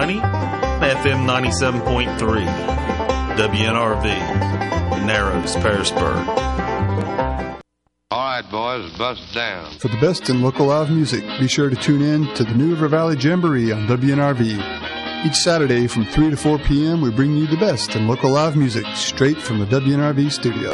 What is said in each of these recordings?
1490, FM 97.3, WNRV, Narrows, Pearisburg. All right, boys, bust down. For the best in local live music, be sure to tune in to the New River Valley Jamboree on WNRV. Each Saturday from 3 to 4 p.m., we bring you the best in local live music straight from the WNRV studio.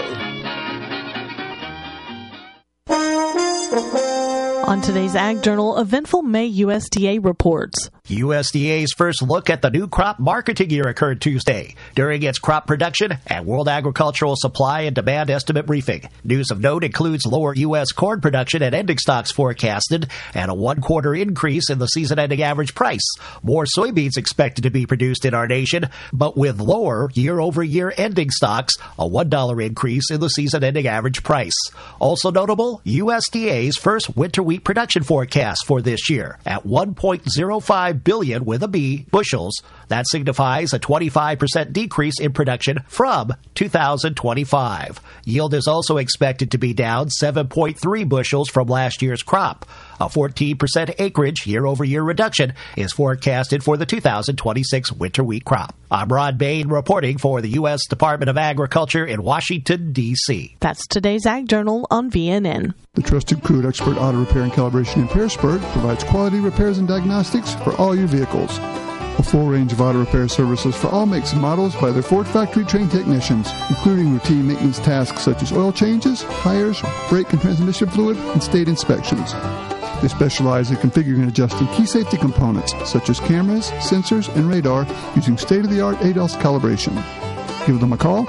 On today's Ag Journal, eventful May USDA reports. USDA's first look at the new crop marketing year occurred Tuesday during its crop production and World Agricultural Supply and Demand Estimate briefing. News of note includes lower U.S. corn production and ending stocks forecasted and a one-quarter increase in the season-ending average price. More soybeans expected to be produced in our nation, but with lower year-over-year ending stocks, a $1 increase in the season-ending average price. Also notable, USDA's first winter wheat production forecast for this year at 1.05 billion with a B bushels. That signifies a 25% decrease in production from 2025. Yield is also expected to be down 7.3 bushels from last year's crop. A 14% acreage year-over-year reduction is forecasted for the 2026 winter wheat crop. I'm Ron Bain reporting for the U.S. Department of Agriculture in Washington, D.C. That's today's Ag Journal on VNN. The trusted crew at Expert Auto Repair and Calibration in Pearisburg provides quality repairs and diagnostics for all your vehicles. A full range of auto repair services for all makes and models by their Ford factory-trained technicians, including routine maintenance tasks such as oil changes, tires, brake and transmission fluid, and state inspections. They specialize in configuring and adjusting key safety components such as cameras, sensors, and radar using state-of-the-art ADAS calibration. Give them a call,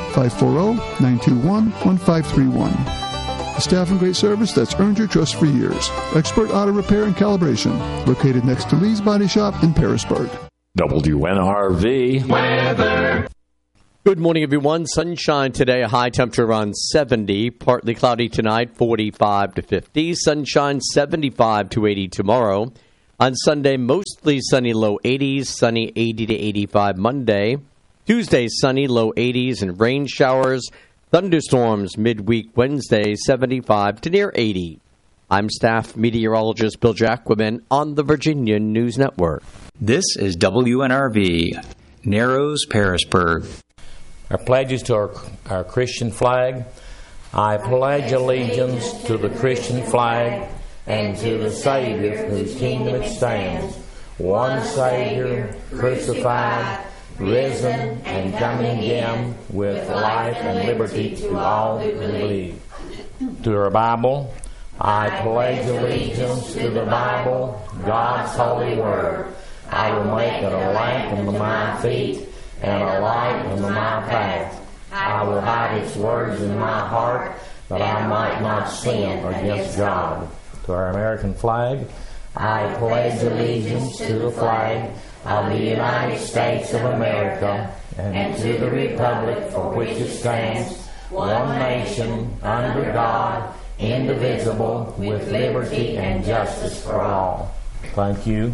540-921-1531. A staff and great service that's earned your trust for years. Expert Auto Repair and Calibration, located next to Lee's Body Shop in Pearisburg. WNRV weather. Good morning, everyone. Sunshine today, a high temperature around 70. Partly cloudy tonight, 45 to 50. Sunshine, 75 to 80 tomorrow. On Sunday, mostly sunny, low 80s. Sunny, 80 to 85 Monday. Tuesday, sunny, low 80s and rain showers. Thunderstorms midweek Wednesday, 75 to near 80. I'm staff meteorologist Bill Jacquemin on the Virginia News Network. This is WNRV, Narrows, Pearisburg. Our pledges to our Christian flag. I pledge allegiance to the Christian flag and to the Savior whose kingdom it stands, one Savior, crucified, risen, and coming again with life and liberty to all who believe. To our Bible, I pledge allegiance to the Bible, God's holy word. I will make it a lamp unto my feet and a light unto my path. I will hide its words in my heart, that I might not sin against God. To our American flag, I pledge allegiance to the flag of the United States of America and to the republic for which it stands, one nation, under God, indivisible, with liberty and justice for all. Thank you.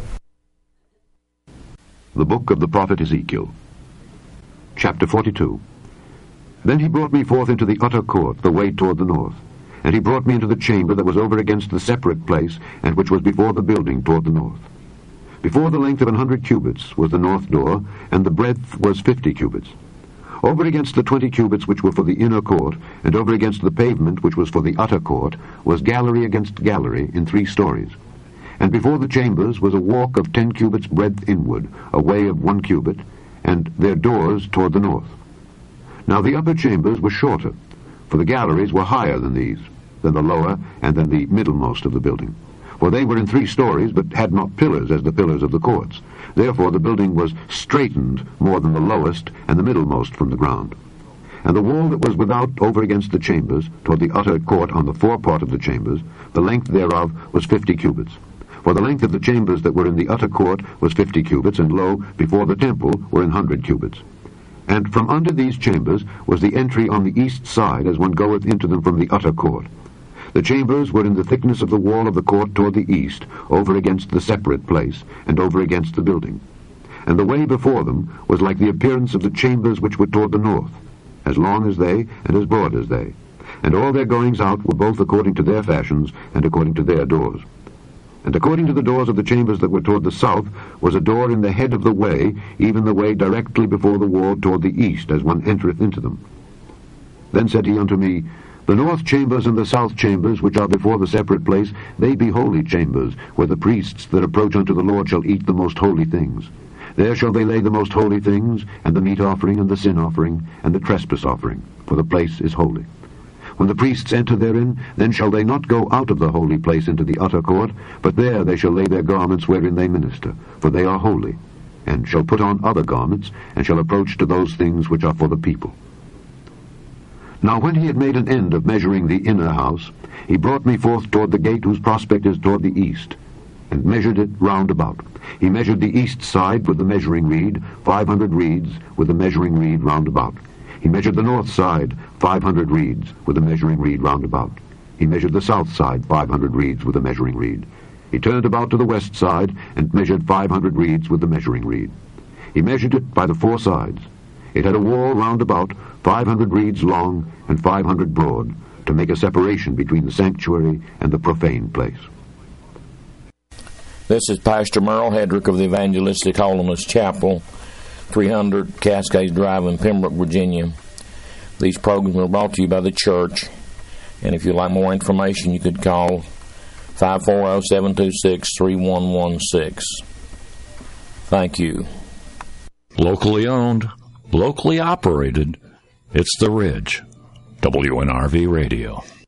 The book of the prophet Ezekiel, chapter 42. Then he brought me forth into the utter court, the way toward the north. And he brought me into the chamber that was over against the separate place, and which was before the building toward the north. Before the length of 100 cubits was the north door, and the breadth was 50 cubits. Over against the 20 cubits which were for the inner court, and over against the pavement which was for the utter court, was gallery against gallery in 3 stories. And before the chambers was a walk of 10 cubits breadth inward, a way of 1 cubit, and their doors toward the north. Now the upper chambers were shorter, for the galleries were higher than these, than the lower, and than the middlemost of the building. For they were in 3 stories, but had not pillars as the pillars of the courts. Therefore the building was straitened more than the lowest and the middlemost from the ground. And the wall that was without over against the chambers, toward the utter court on the forepart of the chambers, the length thereof was 50 cubits. For the length of the chambers that were in the utter court was 50 cubits, and lo, before the temple were 100 cubits. And from under these chambers was the entry on the east side, as one goeth into them from the utter court. The chambers were in the thickness of the wall of the court toward the east, over against the separate place, and over against the building. And the way before them was like the appearance of the chambers which were toward the north, as long as they, and as broad as they. And all their goings out were both according to their fashions, and according to their doors. And according to the doors of the chambers that were toward the south was a door in the head of the way, even the way directly before the wall toward the east, as one entereth into them. Then said he unto me, The north chambers and the south chambers, which are before the separate place, they be holy chambers, where the priests that approach unto the Lord shall eat the most holy things. There shall they lay the most holy things, and the meat offering, and the sin offering, and the trespass offering, for the place is holy. When the priests enter therein, then shall they not go out of the holy place into the utter court, but there they shall lay their garments wherein they minister, for they are holy, and shall put on other garments, and shall approach to those things which are for the people. Now when he had made an end of measuring the inner house, he brought me forth toward the gate whose prospect is toward the east, and measured it round about. He measured the east side with the measuring reed, 500 reeds, with the measuring reed round about. He measured the north side, 500 reeds, with a measuring reed round about. He measured the south side, 500 reeds, with a measuring reed. He turned about to the west side, and measured 500 reeds with the measuring reed. He measured it by the four sides. It had a wall round about, 500 reeds long, and 500 broad, to make a separation between the sanctuary and the profane place. This is Pastor Merle Hedrick of the Evangelistic Holiness Chapel, 300 Cascades Drive in Pembroke, Virginia. These programs are brought to you by the church, and if you'd like more information, you could call 540-726-3116. Thank you. Locally owned, locally operated, it's The Ridge. WNRV Radio.